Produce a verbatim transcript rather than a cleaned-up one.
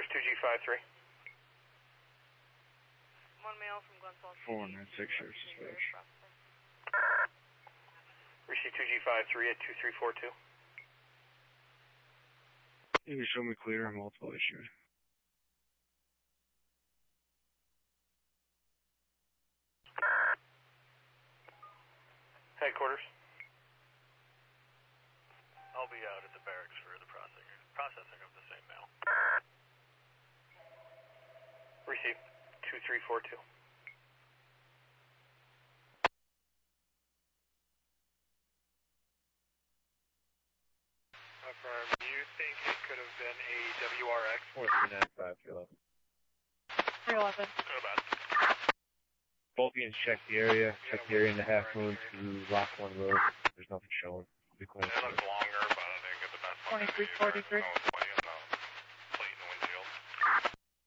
Headquarters two G five three. One male from Glens Falls. four nine six, Sheriff's Dispatch. Receive two G five three at two three four two. You can show me clear, multiple issued. Headquarters. I'll be out at the barracks for the processing, processing of the same mail. Receive two three four two. Affirm. Do you think it could have been a W R X? four three nine five, three eleven. three eleven. Go about. Both units check the area, check the area in the half moon through Lock one Road. There's nothing showing. Be cool. It looks longer, but I didn't get the best one. twenty-three forty-three.